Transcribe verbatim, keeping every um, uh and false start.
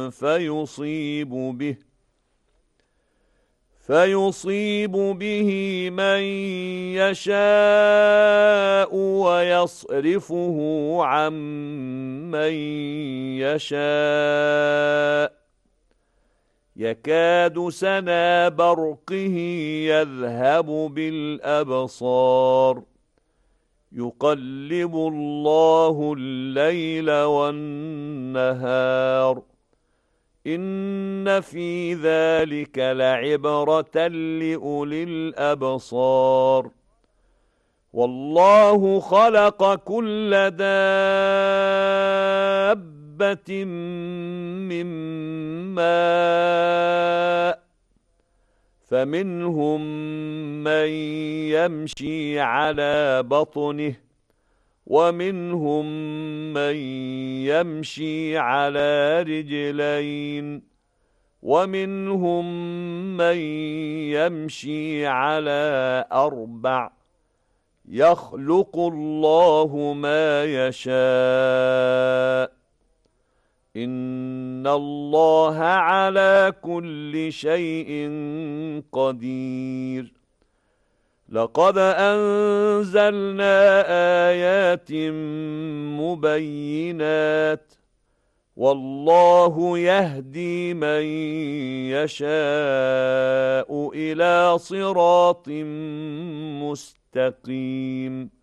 فيصيب به فيصيب به من يشاء ويصرفه عن من يشاء يكاد سنا برقه يذهب بالأبصار يقلب الله الليل والنهار إن في ذلك لعبرة لأولي الأبصار والله خلق كل دابة من ماء فمنهم من يمشي على بطنه ومنهم من يمشي على رجلين ومنهم من يمشي على أربع يخلق الله ما يشاء إن الله على كل شيء قدير لقد أنزلنا آيات مبينات والله يهدي من يشاء إلى صراط مستقيم